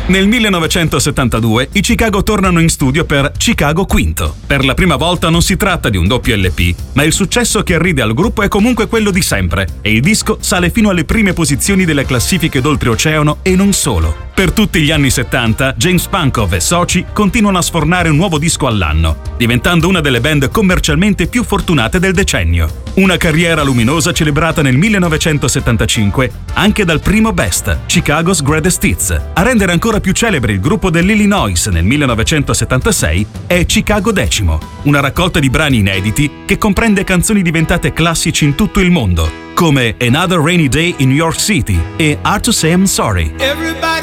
Nel 1972 i Chicago tornano in studio per Chicago Quinto. Per la prima volta non si tratta di un doppio LP, ma il successo che arriva al gruppo è comunque quello di sempre e il disco sale fino alle prime posizioni delle classifiche d'oltreoceano e non solo. Per tutti gli anni 70, James Pankow e soci continuano a sfornare un nuovo disco all'anno, diventando una delle band commercialmente più fortunate del decennio. Una carriera luminosa celebrata nel 1975 anche dal primo Best, Chicago's Greatest Hits. A rendere ancora più celebre il gruppo dell'Illinois nel 1976 è Chicago Decimo, una raccolta di brani inediti che comprende canzoni diventate classici in tutto il mondo, come Another Rainy Day in New York City e Hard to Say I'm Sorry. Everybody